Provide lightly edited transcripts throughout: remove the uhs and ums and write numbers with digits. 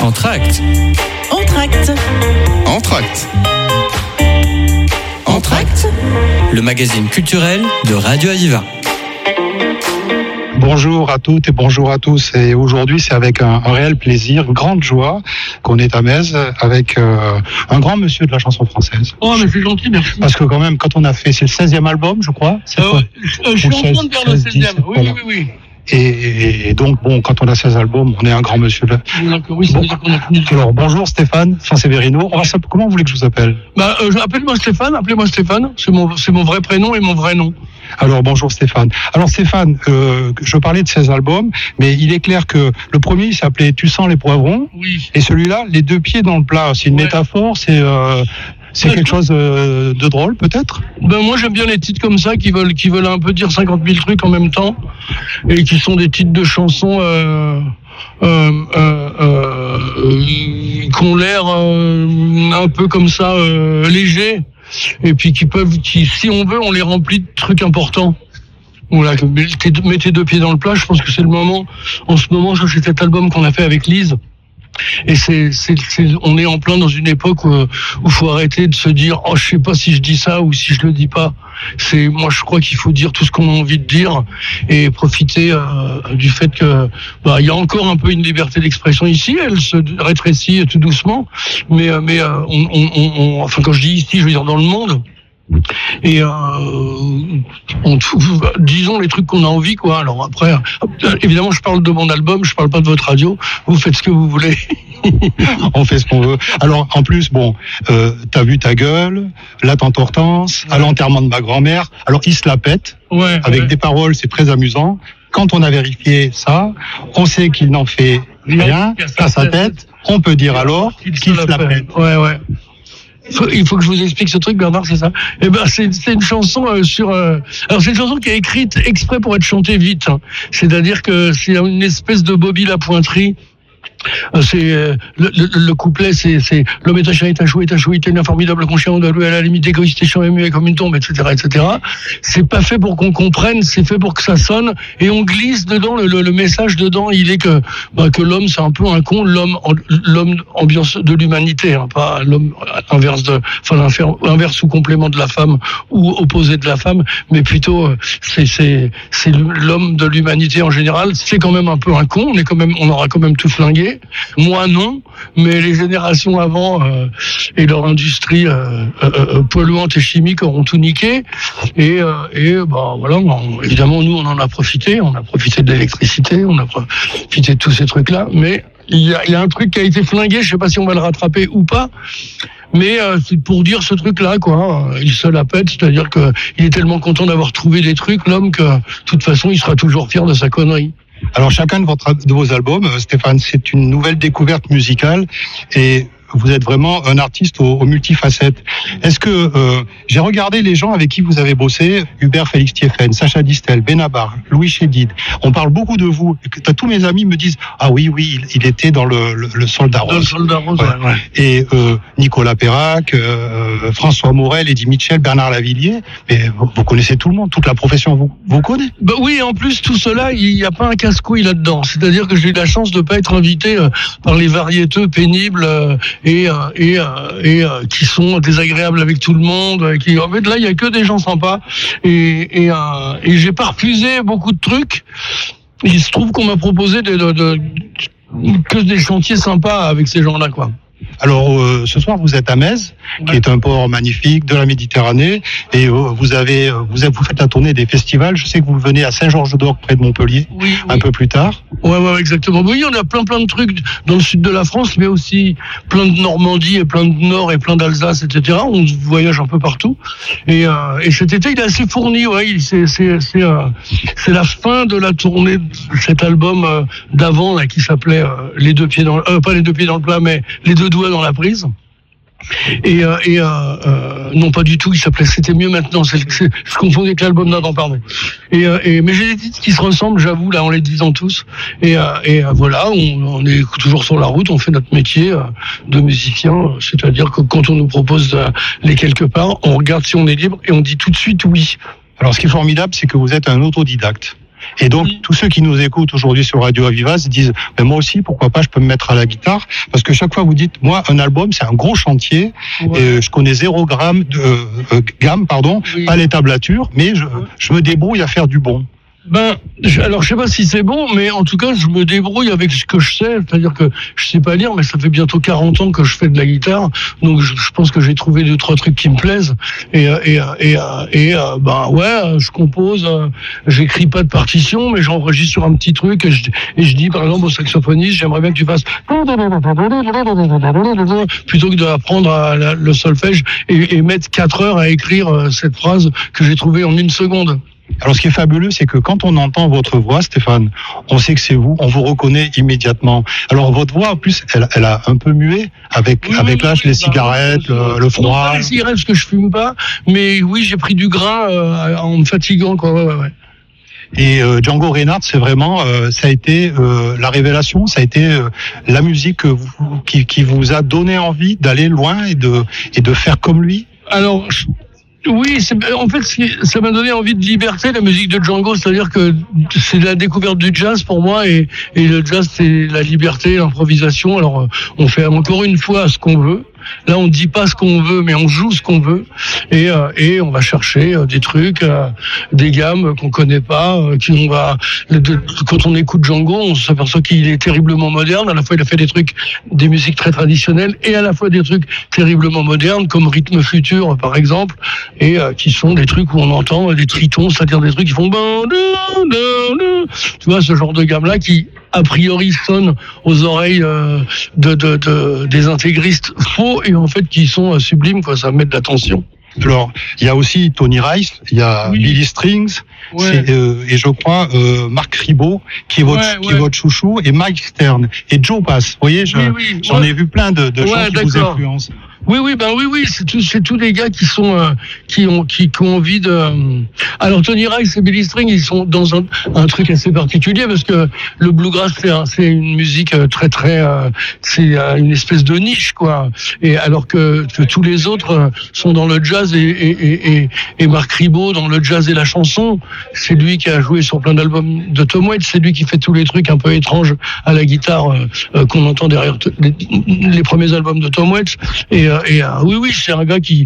Entracte. Entracte. Entracte. Entracte. Le magazine culturel de Radio Aviva. Bonjour à toutes et bonjour à tous. Et aujourd'hui, c'est avec un réel plaisir, une grande joie qu'on est à Metz avec un grand monsieur de la chanson française. Oh, mais c'est gentil, merci. Parce que quand même, quand on a fait, c'est le 16e album, je crois. Je suis en train de faire le 16e. Oui. Et donc, bon, quand on a 16 albums, on est un grand monsieur là. Oui, ça veut dire qu'on a fini. Alors, bonjour Stéphane Saint-Sévérino. Comment vous voulez que je vous appelle? Appelez-moi Stéphane. C'est mon vrai prénom et mon vrai nom. Alors, bonjour Stéphane. Alors, Stéphane, je parlais de 16 albums, mais il est clair que le premier, il s'appelait Tu sens les poivrons. Oui. Et celui-là, Les deux pieds dans le plat. C'est une métaphore, c'est quelque chose de drôle, peut-être? Moi, j'aime bien les titres comme ça qui veulent un peu dire 50 000 trucs en même temps et qui sont des titres de chansons qui ont l'air un peu comme ça légers et puis qui, si on veut, on les remplit de trucs importants. Voilà, mettez deux pieds dans le plat. Je pense que c'est le moment. En ce moment, ça c'est cet album qu'on a fait avec Lise. Et on est en plein dans une époque où faut arrêter de se dire je sais pas si je dis ça ou si je le dis pas. Moi je crois qu'il faut dire tout ce qu'on a envie de dire et profiter du fait que il y a encore un peu une liberté d'expression ici. Elle se rétrécit tout doucement, mais enfin quand je dis ici, je veux dire dans le monde. Et disons les trucs qu'on a envie, quoi. Alors après, évidemment, je parle de mon album, je parle pas de votre radio. Vous faites ce que vous voulez. On fait ce qu'on veut. Alors en plus, t'as vu ta gueule, la tante Hortense, à l'enterrement de ma grand-mère. Alors il se la pète avec des paroles, c'est très amusant. Quand on a vérifié ça, on sait qu'il n'en fait rien à sa tête. On peut dire alors qu'il se la pète. Ouais. Il faut que je vous explique ce truc, Bernard, c'est ça? C'est une chanson alors c'est une chanson qui est écrite exprès pour être chantée vite. C'est-à-dire que c'est une espèce de Bobby Lapointerie. C'est le couplet, c'est l'homme est un chien, il est un formidable conscient, on doit louer à la limite égoïste, chiant et muet comme une tombe, etc. C'est pas fait pour qu'on comprenne, c'est fait pour que ça sonne et on glisse dedans le message dedans. Il est que l'homme c'est un peu un con, l'homme ambiance de l'humanité, pas l'homme inverse ou complément de la femme ou opposé de la femme, mais plutôt c'est l'homme de l'humanité en général. C'est quand même un peu un con, on aura quand même tout flingué. Moi non, mais les générations avant et leur industrie polluante et chimique auront tout niqué. Et voilà, évidemment nous on en a profité. On a profité de l'électricité, on a profité de tous ces trucs-là. Mais il y a un truc qui a été flingué. Je sais pas si on va le rattraper ou pas. Mais c'est pour dire ce truc-là, quoi. Il se la pète, c'est-à-dire que il est tellement content d'avoir trouvé des trucs, l'homme, que de toute façon il sera toujours fier de sa connerie. Alors chacun de vos albums, Stéphane, c'est une nouvelle découverte musicale et vous êtes vraiment un artiste aux multifacettes. Est-ce que j'ai regardé les gens avec qui vous avez bossé, Hubert Félix Thiéphane, Sacha Distel, Benabar, Louis Chédid. On parle beaucoup de vous. Tous mes amis me disent oui, il était dans le Soldat Rose. Dans le Soldat Rose, ouais. Et Nicolas Perrac, François Morel, Eddie Mitchell, Bernard Lavilliers. Mais vous connaissez tout le monde, toute la profession vous connaît. Oui, en plus tout cela, il n'y a pas un casse-couille là-dedans. C'est-à-dire que j'ai eu la chance de pas être invité par les variéteux pénibles. Et qui sont désagréables avec tout le monde. En fait, là, il y a que des gens sympas. Et j'ai pas refusé beaucoup de trucs. Il se trouve qu'on m'a proposé que des chantiers sympas avec ces gens-là, quoi. Alors, ce soir, vous êtes à Metz, qui est un port magnifique de la Méditerranée, et vous faites la tournée des festivals. Je sais que vous venez à Saint-Georges-d'Orgue, près de Montpellier, un peu plus tard. Ouais, exactement. Oui, on a plein de trucs dans le sud de la France, mais aussi plein de Normandie et plein de Nord et plein d'Alsace, etc. On voyage un peu partout. Et cet été, il est assez fourni. Ouais, c'est la fin de la tournée de cet album d'avant là, qui s'appelait Les deux pieds pas les deux pieds dans le plat, mais les deux doigts dans la prise. Et non, pas du tout, il s'appelait C'était mieux maintenant. Je confondais avec l'album d'avant, pardon. Mais j'ai des titres qui se ressemblent, j'avoue, là, en les disant tous. Et voilà, on est toujours sur la route, on fait notre métier de musicien. C'est-à-dire que quand on nous propose d'aller quelque part, on regarde si on est libre et on dit tout de suite oui. Alors, ce qui est formidable, c'est que vous êtes un autodidacte. Et donc, tous ceux qui nous écoutent aujourd'hui sur Radio Aviva se disent, mais moi aussi, pourquoi pas, je peux me mettre à la guitare, parce que chaque fois vous dites, moi, un album, c'est un gros chantier, et je connais 0 gamme, pas les tablatures, mais je me débrouille à faire du bon. Alors je sais pas si c'est bon, mais en tout cas je me débrouille avec ce que je sais, c'est-à-dire que je sais pas lire, mais ça fait bientôt 40 ans que je fais de la guitare, donc je pense que j'ai trouvé 2-3 trucs qui me plaisent, je compose, j'écris pas de partition, mais j'enregistre sur un petit truc et je dis par exemple au saxophoniste, j'aimerais bien que tu fasses plutôt que d'apprendre le solfège et mettre 4 heures à écrire cette phrase que j'ai trouvée en 1 seconde. Alors, ce qui est fabuleux, c'est que quand on entend votre voix, Stéphane, on sait que c'est vous, on vous reconnaît immédiatement. Alors, votre voix, en plus, elle a un peu mué avec l'âge, les cigarettes, le froid. Non, pas les cigarettes, parce que je fume pas, mais oui, j'ai pris du gras en me fatiguant, quoi. Ouais. Et Django Reinhardt, c'est vraiment, ça a été la révélation, ça a été la musique qui vous a donné envie d'aller loin et de faire comme lui. Alors, oui, en fait, ça m'a donné envie de liberté, la musique de Django, c'est-à-dire que c'est la découverte du jazz pour moi, et le jazz, c'est la liberté, l'improvisation. Alors, on fait encore une fois ce qu'on veut. Là, on dit pas ce qu'on veut, mais on joue ce qu'on veut, et on va chercher des trucs, des gammes qu'on connaît pas, quand on écoute Django, on s'aperçoit qu'il est terriblement moderne. À la fois, il a fait des musiques très traditionnelles, et à la fois des trucs terriblement modernes, comme Rythme Futur, par exemple, et qui sont des trucs où on entend des tritons, c'est-à-dire des trucs qui font tu vois, ce genre de gamme-là qui, a priori, sonne aux oreilles des intégristes faux, et en fait qui sont sublimes, quoi. Ça met de l'attention. Alors, il y a aussi Tony Rice, il y a Billy Strings, et je crois Marc Ribot qui est votre chouchou, et Mike Stern et Joe Pass. Vous voyez, j'en ai vu plein de gens qui vous influencent. Oui, c'est tous les gars qui ont envie de. Alors Tony Rice et Billy String, ils sont dans un truc assez particulier, parce que le bluegrass c'est une musique très c'est une espèce de niche, quoi. Et alors que tous les autres sont dans le jazz, et Marc Ribot dans le jazz et la chanson. C'est lui qui a joué sur plein d'albums de Tom Waits, c'est lui qui fait tous les trucs un peu étranges à la guitare qu'on entend derrière les premiers albums de Tom Waits. Oui, c'est un gars qui,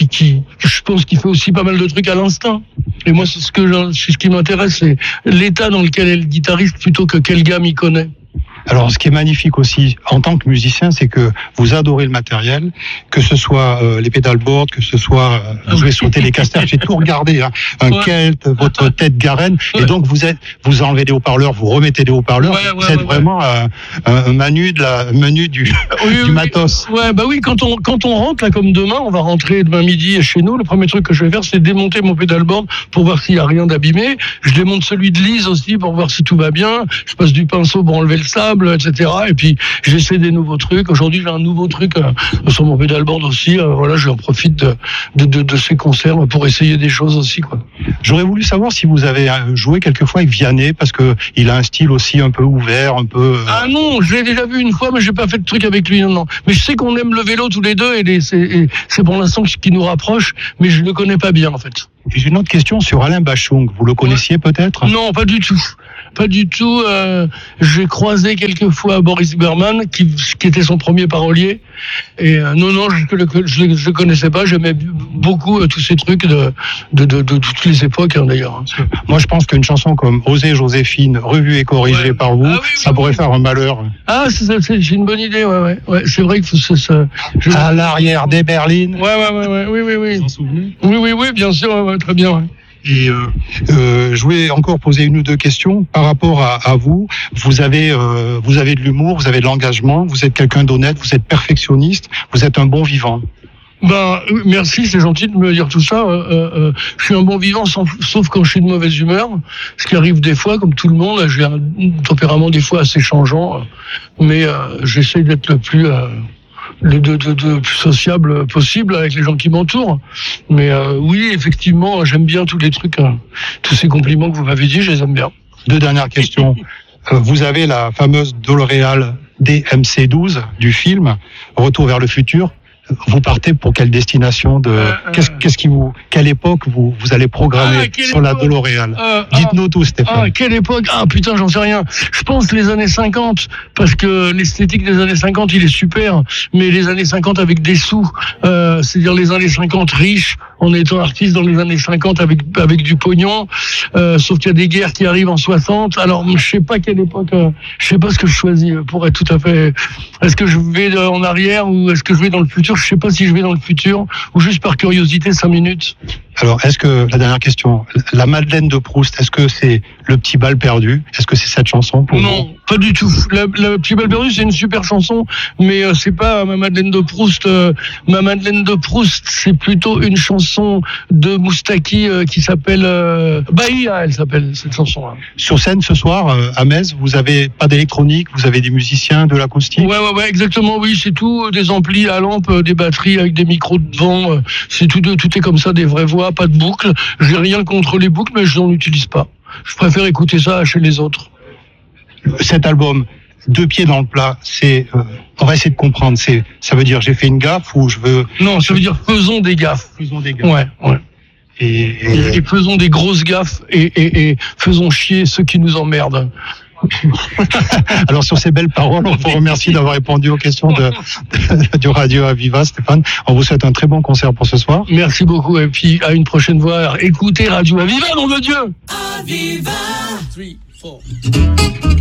je pense qu'il fait aussi pas mal de trucs à l'instinct. Et moi, c'est ce qui m'intéresse, c'est l'état dans lequel est le guitariste plutôt que quelle gamme il connaît. Alors, ce qui est magnifique aussi, en tant que musicien, c'est que vous adorez le matériel, que ce soit les pédalboards, que ce soit vous jouez sur Telecaster, j'ai tout regardé, hein, Kelt, votre tête Garenne, et donc vous enlevez des haut-parleurs, vous remettez des haut-parleurs, vous êtes vraiment un menu du matos. Quand on rentre là, comme demain, on va rentrer demain midi chez nous. Le premier truc que je vais faire, c'est démonter mon pédalboard pour voir s'il y a rien d'abîmé. Je démonte celui de Lise aussi pour voir si tout va bien. Je passe du pinceau pour enlever le sable, etc. Et puis j'essaie des nouveaux trucs. Aujourd'hui, j'ai un nouveau truc sur mon pédalboard aussi. J'en profite de ces concerts pour essayer des choses aussi, quoi. J'aurais voulu savoir si vous avez joué quelquefois avec Vianney, parce que il a un style aussi un peu ouvert, un peu. Ah non, je l'ai déjà vu une fois, mais j'ai pas fait de truc avec lui. Non. Mais je sais qu'on aime le vélo tous les deux, et c'est pour l'instant ce qui nous rapproche, mais je le connais pas bien, en fait. J'ai une autre question sur Alain Bachung. Vous le connaissiez peut-être ? Non, pas du tout. Pas du tout. J'ai croisé quelques fois Boris Berman, qui était son premier parolier. Et non, je le connaissais pas. J'aimais beaucoup tous ces trucs de toutes les époques, hein, d'ailleurs. Moi, je pense qu'une chanson comme Osez Joséphine, revue et corrigée par vous, ça pourrait faire un malheur. Ah, c'est une bonne idée, ouais. C'est vrai que c'est ça. À l'arrière des berlines. Oui. Vous en souvenez ? Oui, bien sûr, ouais, très bien, ouais. Et je voulais encore poser une ou deux questions par rapport à vous. Vous avez de l'humour, vous avez de l'engagement, vous êtes quelqu'un d'honnête, vous êtes perfectionniste, vous êtes un bon vivant. Merci, c'est gentil de me dire tout ça. Je suis un bon vivant, sauf quand je suis de mauvaise humeur, ce qui arrive des fois, comme tout le monde. J'ai un tempérament des fois assez changeant, mais j'essaie d'être le plus plus sociable possible avec les gens qui m'entourent. Mais oui, effectivement, j'aime bien tous les trucs, tous ces compliments que vous m'avez dit, je les aime bien. 2 dernières questions. Vous avez la fameuse DeLorean DMC-12 du film Retour vers le futur. vous partez pour quelle destination quelle époque vous allez programmer sur la DeLorean? Dites-nous tout, Stéphane. Quelle époque? Putain, j'en sais rien. Je pense les années 50, parce que l'esthétique des années 50, il est super, mais les années 50 avec des sous, c'est-à-dire les années 50 riches, en étant artiste dans les années 50 avec du pognon, sauf qu'il y a des guerres qui arrivent en 60. Alors, je sais pas quelle époque, je sais pas ce que je choisis pour être tout à fait. Est-ce que je vais en arrière ou est-ce que je vais dans le futur? Je sais pas si je vais dans le futur ou juste par curiosité 5 minutes. Alors, est-ce que, la dernière question, la Madeleine de Proust, est-ce que c'est le petit bal perdu? Est-ce que c'est cette chanson pour vous? Non, pas du tout. La petit bal perdu, c'est une super chanson, mais c'est pas ma Madeleine de Proust. Ma Madeleine de Proust, c'est plutôt une chanson de Moustaki qui s'appelle Bahia, elle s'appelle, cette chanson-là. Sur scène ce soir, à Metz, vous avez pas d'électronique, vous avez des musiciens, de l'acoustique? Ouais, exactement, oui, c'est tout, des amplis à lampe, des batteries avec des micros devant, c'est tout est comme ça, des vraies voix, pas de boucles. J'ai rien contre les boucles, mais je n'en utilise pas. Je préfère écouter ça chez les autres. Cet album, deux pieds dans le plat, c'est, on va essayer de comprendre, ça veut dire j'ai fait une gaffe ou je veux... Non, ça veut dire faisons des gaffes. Faisons des gaffes. Ouais. Et faisons des grosses gaffes et faisons chier ceux qui nous emmerdent. Alors sur ces belles paroles, on vous remercie d'avoir répondu aux questions du Radio Aviva, Stéphane. On vous souhaite un très bon concert pour ce soir. Merci beaucoup et puis à une prochaine fois. Écoutez Radio Aviva, nom de Dieu. Aviva 3, 4